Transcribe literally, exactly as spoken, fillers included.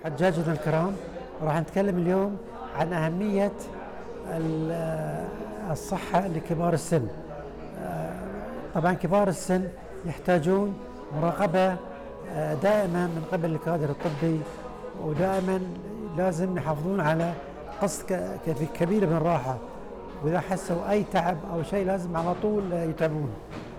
حجاجنا الكرام، راح نتكلم اليوم عن أهمية ال- الصحة لكبار السن. طبعا كبار السن يحتاجون مراقبة آه، دائما من قبل الكادر الطبي، ودائما لازم يحافظون على قسط ك- كبير من الراحة، وإذا حسوا أي تعب أو شيء لازم على طول يتعبون.